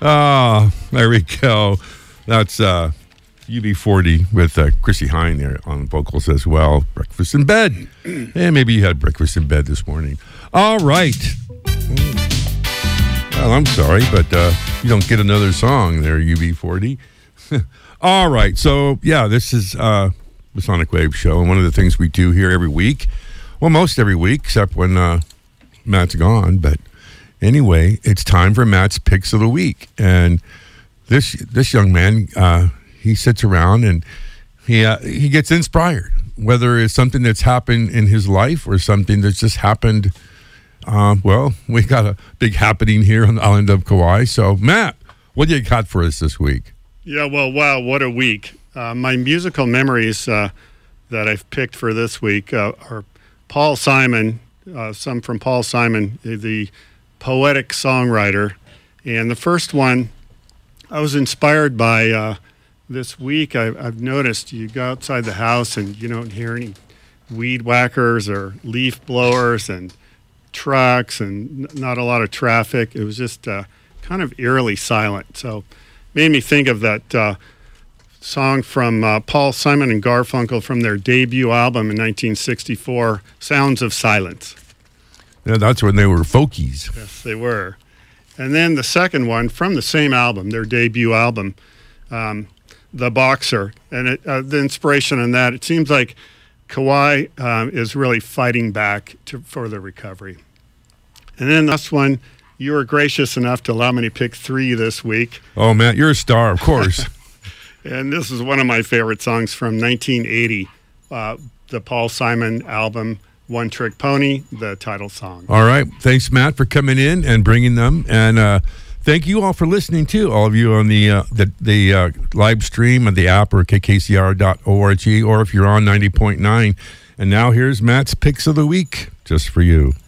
There we go. That's UB40 with Chrissy Hine there on vocals as well. Breakfast in bed. And maybe you had breakfast in bed this morning. All right. Well, I'm sorry, but you don't get another song there, UB40. All right. So, yeah, this is the Sonic Wave Show. And one of the things we do here every week, well, most every week, except when Matt's gone. But anyway, it's time for Matt's Picks of the Week. And this young man, he sits around and he gets inspired, whether it's something that's happened in his life or something that's just happened. Well, we got a big happening here on the island of Kauai. So, Matt, what do you got for us this week? Yeah, well, wow, what a week. My musical memories that I've picked for this week are Paul Simon, some from Paul Simon, the poetic songwriter. And the first one I was inspired by this week. I've noticed you go outside the house and you don't hear any weed whackers or leaf blowers and trucks and not a lot of traffic. It was just kind of eerily silent. So made me think of that song from Paul Simon and Garfunkel from their debut album in 1964, Sounds of Silence. Yeah, that's when they were folkies. Yes, they were. And then the second one from the same album, their debut album, The Boxer. And the inspiration in that, it seems like Kauai is really fighting back for the recovery. And then this one, you were gracious enough to allow me to pick 3 this week. Oh, Matt, you're a star, of course. And this is one of my favorite songs from 1980, the Paul Simon album, One Trick Pony, the title song. All right. Thanks, Matt, for coming in and bringing them. And thank you all for listening, too, all of you on the live stream of the app or kkcr.org, or if you're on 90.9. And now here's Matt's Picks of the Week, just for you.